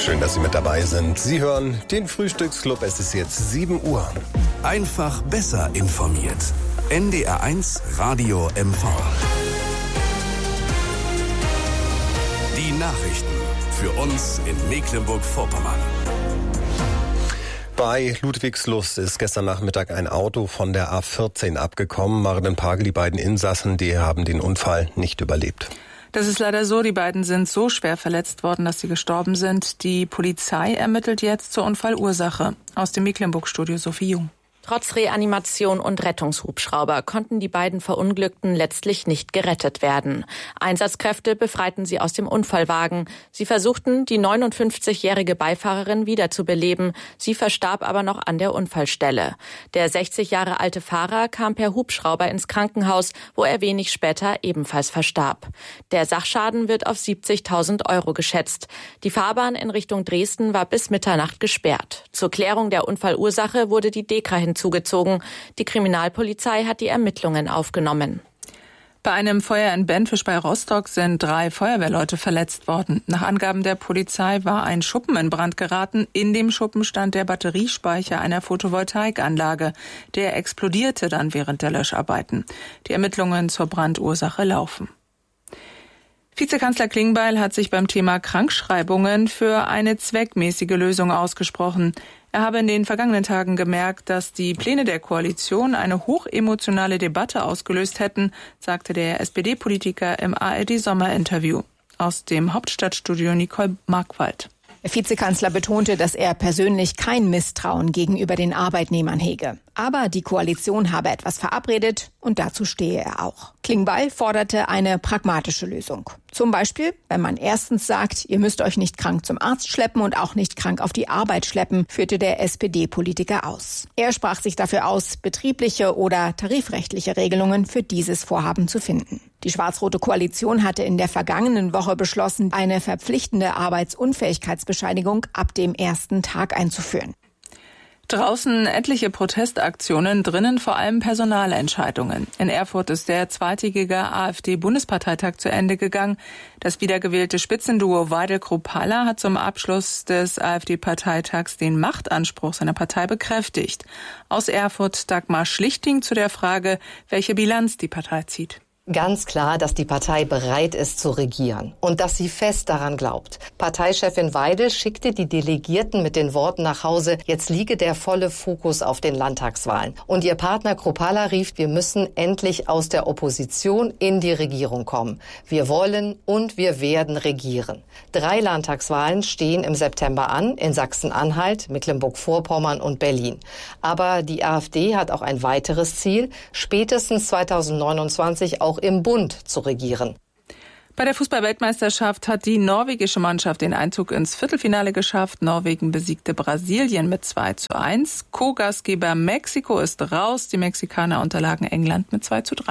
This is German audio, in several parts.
Schön, dass Sie mit dabei sind. Sie hören den Frühstücksclub. Es ist jetzt 7 Uhr. Einfach besser informiert. NDR1 Radio MV. Die Nachrichten für uns in Mecklenburg-Vorpommern. Bei Ludwigslust ist gestern Nachmittag ein Auto von der A14 abgekommen. Maren Pagel, die beiden Insassen, die haben den Unfall nicht überlebt. Das ist leider so. Die beiden sind so schwer verletzt worden, dass sie gestorben sind. Die Polizei ermittelt jetzt zur Unfallursache. Aus dem Mecklenburg-Studio Sophie Jung. Trotz Reanimation und Rettungshubschrauber konnten die beiden Verunglückten letztlich nicht gerettet werden. Einsatzkräfte befreiten sie aus dem Unfallwagen. Sie versuchten, die 59-jährige Beifahrerin wiederzubeleben. Sie verstarb aber noch an der Unfallstelle. Der 60 Jahre alte Fahrer kam per Hubschrauber ins Krankenhaus, wo er wenig später ebenfalls verstarb. Der Sachschaden wird auf 70.000 € geschätzt. Die Fahrbahn in Richtung Dresden war bis Mitternacht gesperrt. Zur Klärung der Unfallursache wurde die DEKRA hinzugezogen. Die Kriminalpolizei hat die Ermittlungen aufgenommen. Bei einem Feuer in Benfisch bei Rostock sind 3 Feuerwehrleute verletzt worden. Nach Angaben der Polizei war ein Schuppen in Brand geraten. In dem Schuppen stand der Batteriespeicher einer Photovoltaikanlage. Der explodierte dann während der Löscharbeiten. Die Ermittlungen zur Brandursache laufen. Vizekanzler Klingbeil hat sich beim Thema Krankschreibungen für eine zweckmäßige Lösung ausgesprochen. Er habe in den vergangenen Tagen gemerkt, dass die Pläne der Koalition eine hochemotionale Debatte ausgelöst hätten, sagte der SPD-Politiker im ARD-Sommerinterview. Aus dem Hauptstadtstudio Nicole Markwald. Der Vizekanzler betonte, dass er persönlich kein Misstrauen gegenüber den Arbeitnehmern hege. Aber die Koalition habe etwas verabredet und dazu stehe er auch. Klingbeil forderte eine pragmatische Lösung. Zum Beispiel, wenn man erstens sagt, ihr müsst euch nicht krank zum Arzt schleppen und auch nicht krank auf die Arbeit schleppen, führte der SPD-Politiker aus. Er sprach sich dafür aus, betriebliche oder tarifrechtliche Regelungen für dieses Vorhaben zu finden. Die schwarz-rote Koalition hatte in der vergangenen Woche beschlossen, eine verpflichtende Arbeitsunfähigkeitsbescheinigung ab dem ersten Tag einzuführen. Draußen etliche Protestaktionen, drinnen vor allem Personalentscheidungen. In Erfurt ist der zweitägige AfD-Bundesparteitag zu Ende gegangen. Das wiedergewählte Spitzenduo Weidel-Kruppalla hat zum Abschluss des AfD-Parteitags den Machtanspruch seiner Partei bekräftigt. Aus Erfurt Dagmar Schlichting zu der Frage, welche Bilanz die Partei zieht. Ganz klar, dass die Partei bereit ist zu regieren und dass sie fest daran glaubt. Parteichefin Weidel schickte die Delegierten mit den Worten nach Hause, jetzt liege der volle Fokus auf den Landtagswahlen. Und ihr Partner Kruppalla rief, wir müssen endlich aus der Opposition in die Regierung kommen. Wir wollen und wir werden regieren. 3 Landtagswahlen stehen im September an, in Sachsen-Anhalt, Mecklenburg-Vorpommern und Berlin. Aber die AfD hat auch ein weiteres Ziel, spätestens 2029 auch im Bund zu regieren. Bei der Fußball-Weltmeisterschaft hat die norwegische Mannschaft den Einzug ins Viertelfinale geschafft. Norwegen besiegte Brasilien mit 2:1. Co-Gastgeber Mexiko ist raus. Die Mexikaner unterlagen England mit 2:3.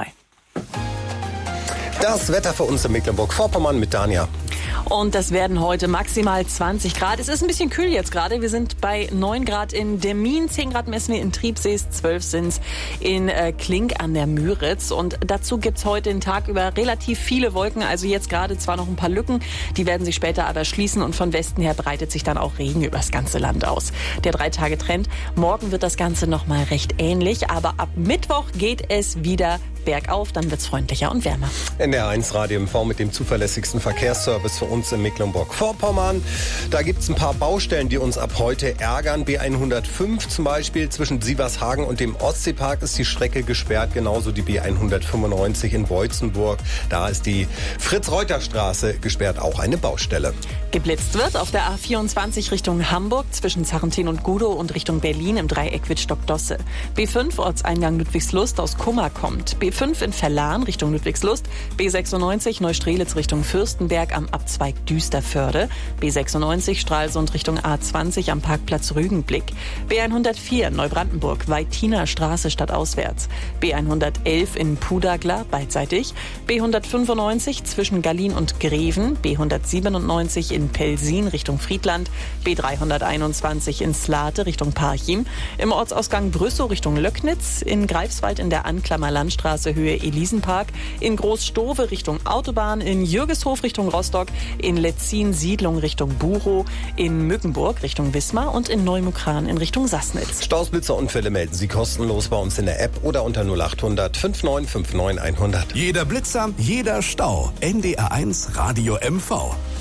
Das Wetter für uns in Mecklenburg-Vorpommern mit Dania. Und das werden heute maximal 20 Grad. Es ist ein bisschen kühl jetzt gerade. Wir sind bei 9 Grad in Demmin, 10 Grad messen wir in Triebsees, 12 sind es in Klink an der Müritz. Und dazu gibt's heute den Tag über relativ viele Wolken. Also jetzt gerade zwar noch ein paar Lücken, die werden sich später aber schließen. Und von Westen her breitet sich dann auch Regen übers ganze Land aus. Der 3-Tage-Trend. Morgen wird das Ganze nochmal recht ähnlich. Aber ab Mittwoch geht es wieder bergauf. Dann wird's freundlicher und wärmer. NDR1 Radio MV mit dem zuverlässigsten Verkehrsservice für uns in Mecklenburg-Vorpommern. Da gibt es ein paar Baustellen, die uns ab heute ärgern. B105 zum Beispiel zwischen Sievershagen und dem Ostseepark ist die Strecke gesperrt. Genauso die B195 in Boitzenburg. Da ist die Fritz-Reuter-Straße gesperrt, auch eine Baustelle. Geblitzt wird auf der A24 Richtung Hamburg zwischen Sarrentin und Gudow und Richtung Berlin im Dreieck Wittstock-Dosse. B5 Ortseingang Ludwigslust aus Kummer kommt. B5 in Verlan Richtung Ludwigslust. B96 Neustrelitz Richtung Fürstenberg am Abzweig Düsterförde. B96 Stralsund Richtung A20 am Parkplatz Rügenblick. B104 Neubrandenburg Weitiner Straße stadtauswärts. B111 in Pudagla beidseitig. B195 zwischen Gallin und Greven. B197 in Pelsin Richtung Friedland. B321 in Slate Richtung Parchim. Im Ortsausgang Brüssow Richtung Löcknitz. In Greifswald in der Anklammer Landstraße Höhe Elisenpark. In Großstowe Richtung Autobahn. In Jürgeshof Richtung Rostock. Hamburg, in Letzin Siedlung Richtung Buchow, in Mückenburg Richtung Wismar und in Neumukran in Richtung Sassnitz. Staus, Blitzer, Unfälle melden Sie kostenlos bei uns in der App oder unter 0800 5959 100. Jeder Blitzer, jeder Stau. NDR1 Radio MV.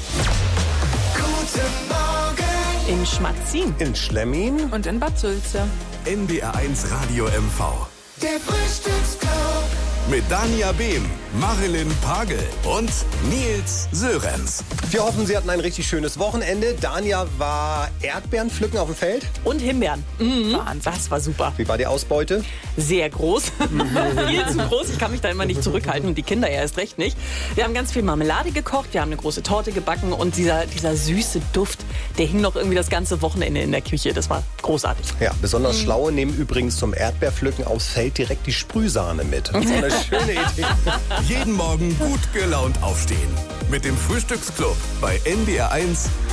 Guten Morgen. In Schmatzin. In Schlemmin. Und in Bad Sülze. NDR1 Radio MV. Der Frühstücksclub. Mit Dania Behm, Marilyn Pagel und Nils Sörenz. Wir hoffen, Sie hatten ein richtig schönes Wochenende. Dania war Erdbeeren pflücken auf dem Feld. Und Himbeeren. Das war super. Wie war die Ausbeute? Sehr groß. Viel zu groß. Ich kann mich da immer nicht zurückhalten und die Kinder ja erst recht nicht. Wir haben ganz viel Marmelade gekocht, wir haben eine große Torte gebacken und dieser süße Duft, der hing noch irgendwie das ganze Wochenende in der Küche. Das war großartig. Ja, besonders Schlaue nehmen übrigens zum Erdbeerpflücken aufs Feld direkt die Sprühsahne mit. Das ist eine schöne Idee. Jeden Morgen gut gelaunt aufstehen. Mit dem Frühstücksclub bei NDR1